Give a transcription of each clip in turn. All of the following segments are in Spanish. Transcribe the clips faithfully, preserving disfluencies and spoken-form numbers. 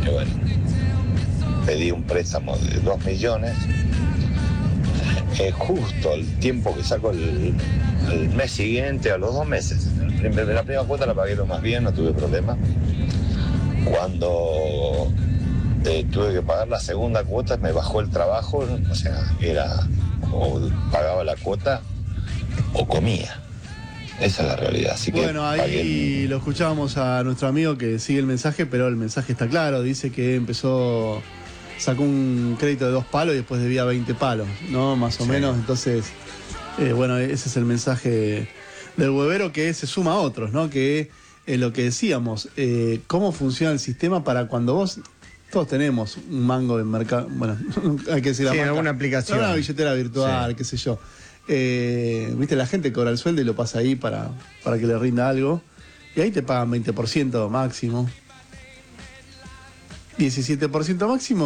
Y bueno, pedí un préstamo de dos millones. Eh, justo el tiempo que saco el, el mes siguiente, a los dos meses. El primer, la primera cuota la pagué lo más bien, no tuve problema. Cuando eh, tuve que pagar la segunda cuota, me bajó el trabajo, o sea, era o pagaba la cuota o comía. Esa es la realidad. Así que bueno, ahí pagué... lo escuchábamos a nuestro amigo que sigue el mensaje, pero el mensaje está claro. Dice que empezó, sacó un crédito de dos palos y después debía veinte palos, ¿no? Más o sí. menos. Entonces, eh, bueno, ese es el mensaje del huevero, que se suma a otros, ¿no? Que es lo que decíamos, eh, cómo funciona el sistema para cuando vos... Todos tenemos un mango en mercado, bueno, hay que decir la sí, marca, alguna aplicación. Una billetera virtual, sí. qué sé yo. Eh, Viste, la gente cobra el sueldo y lo pasa ahí para, para que le rinda algo. Y ahí te pagan veinte por ciento máximo. diecisiete por ciento máximo,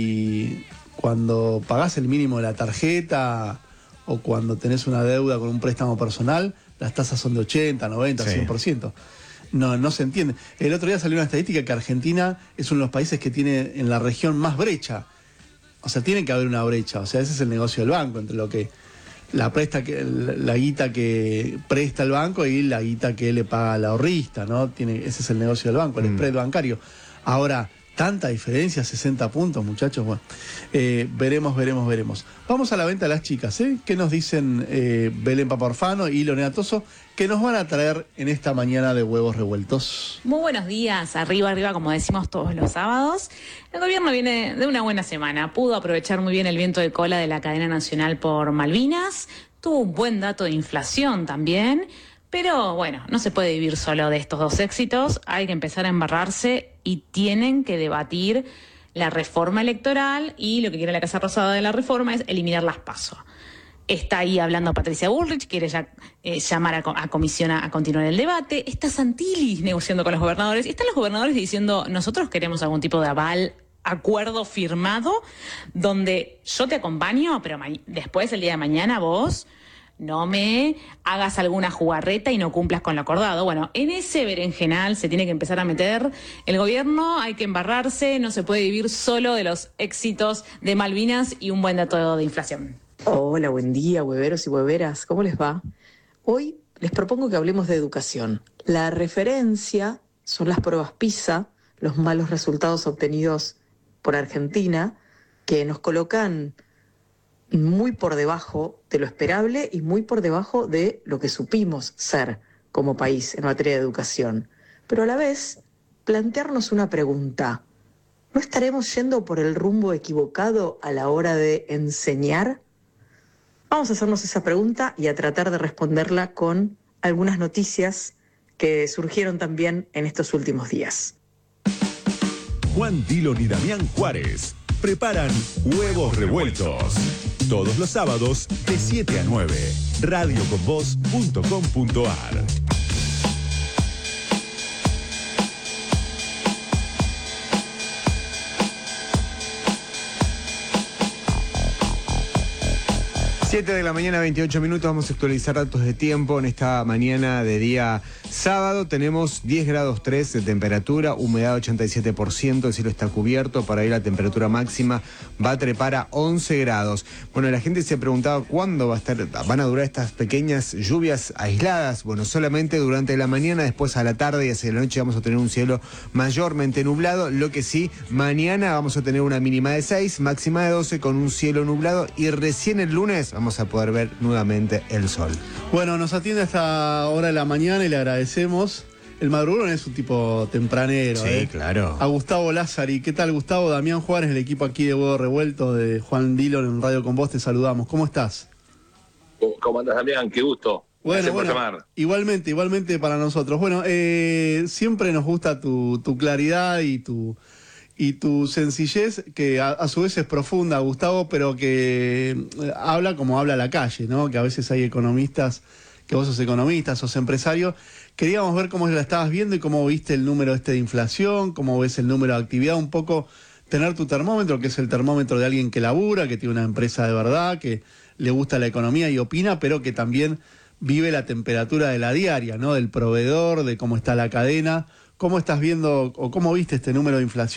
y cuando pagás el mínimo de la tarjeta o cuando tenés una deuda con un préstamo personal, las tasas son de ochenta, noventa, sí. cien por ciento. No, no se entiende. El otro día salió una estadística que Argentina es uno de los países que tiene en la región más brecha. O sea, tiene que haber una brecha. O sea, ese es el negocio del banco, entre lo que la presta que la, la guita que presta el banco y la guita que le paga al ahorrista, ¿no? Tiene, ese es el negocio del banco, el mm. spread bancario. Ahora, tanta diferencia, sesenta puntos, muchachos. Bueno, eh, veremos, veremos, veremos. Vamos a la venta de las chicas, ¿eh? ¿Qué nos dicen eh, Belén Paparfano y Lorena Toso, que nos van a traer en esta mañana de huevos revueltos? Muy buenos días, arriba, arriba, como decimos todos los sábados. El gobierno viene de una buena semana. Pudo aprovechar muy bien el viento de cola de la cadena nacional por Malvinas. Tuvo un buen dato de inflación también. Pero bueno, no se puede vivir solo de estos dos éxitos, hay que empezar a embarrarse y tienen que debatir la reforma electoral, y lo que quiere la Casa Rosada de la reforma es eliminar las PASO. Está ahí hablando Patricia Bullrich, quiere ya, eh, llamar a, a comisión a, a continuar el debate. Está Santilli negociando con los gobernadores, y están los gobernadores diciendo, nosotros queremos algún tipo de aval, acuerdo firmado, donde yo te acompaño, pero después, el día de mañana, vos... no me hagas alguna jugarreta y no cumplas con lo acordado. Bueno, en ese berenjenal se tiene que empezar a meter el gobierno, hay que embarrarse, no se puede vivir solo de los éxitos de Malvinas y un buen dato de inflación. Hola, buen día, hueveros y hueveras, ¿cómo les va? Hoy les propongo que hablemos de educación. La referencia son las pruebas PISA, los malos resultados obtenidos por Argentina, que nos colocan muy por debajo de lo esperable y muy por debajo de lo que supimos ser como país en materia de educación. Pero a la vez, plantearnos una pregunta. ¿No estaremos yendo por el rumbo equivocado a la hora de enseñar? Vamos a hacernos esa pregunta y a tratar de responderla con algunas noticias que surgieron también en estos últimos días. Juan Dillon y Damián Juárez preparan Huevos Revueltos. Todos los sábados de siete a nueve. radio con voz punto com punto a r. siete de la mañana, veintiocho minutos. Vamos a actualizar datos de tiempo en esta mañana de día sábado. Tenemos diez grados tres de temperatura, humedad ochenta y siete por ciento, el cielo está cubierto. Para ahí la temperatura máxima va a trepar a once grados. Bueno, la gente se ha preguntado cuándo va a estar, van a durar estas pequeñas lluvias aisladas. Bueno, solamente durante la mañana, después a la tarde y hacia la noche vamos a tener un cielo mayormente nublado. Lo que sí, mañana vamos a tener una mínima de seis, máxima de doce, con un cielo nublado, y recién el lunes vamos a poder ver nuevamente el sol. Bueno, nos atiende a esta hora de la mañana y le agradecemos. El madrugón es un tipo tempranero. Sí, ¿eh? Claro. A Gustavo Lázari. ¿Qué tal, Gustavo? Damián Juárez, el equipo aquí de Huevo Revuelto, de Juan Dillon en Radio con Vos, te saludamos. ¿Cómo estás? ¿Cómo andás, Damián? Qué gusto. Bueno, bueno, igualmente, igualmente para nosotros. Bueno, eh, siempre nos gusta tu, tu claridad y tu... y tu sencillez, que a, a su vez es profunda, Gustavo, pero que eh, habla como habla la calle, ¿no? Que a veces hay economistas, que vos sos economista, sos empresario. Queríamos ver cómo la estabas viendo y cómo viste el número este de inflación, cómo ves el número de actividad, un poco tener tu termómetro, que es el termómetro de alguien que labura, que tiene una empresa de verdad, que le gusta la economía y opina, pero que también vive la temperatura de la diaria, ¿no? Del proveedor, de cómo está la cadena. ¿Cómo estás viendo o cómo viste este número de inflación